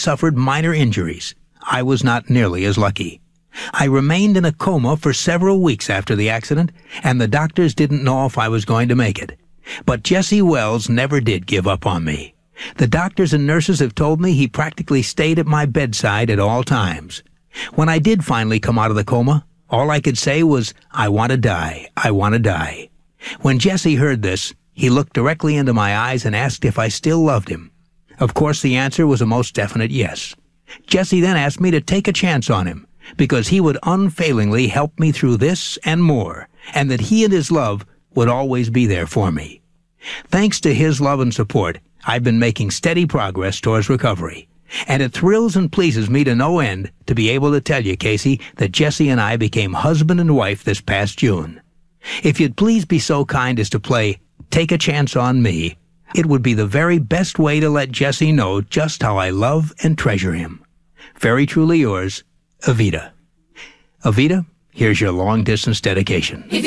suffered minor injuries. I was not nearly as lucky. I remained in a coma for several weeks after the accident, and the doctors didn't know if I was going to make it. But Jesse Wells never did give up on me. The doctors and nurses have told me he practically stayed at my bedside at all times. When I did finally come out of the coma, all I could say was, "I want to die. I want to die." When Jesse heard this, he looked directly into my eyes and asked if I still loved him. Of course, the answer was a most definite yes. Jesse then asked me to take a chance on him, because he would unfailingly help me through this and more, and that he and his love would always be there for me. Thanks to his love and support, I've been making steady progress towards recovery. And it thrills and pleases me to no end to be able to tell you, Casey, that Jesse and I became husband and wife this past June. If you'd please be so kind as to play Take a Chance on Me, it would be the very best way to let Jesse know just how I love and treasure him. Very truly yours, Evita. Evita, here's your long-distance dedication.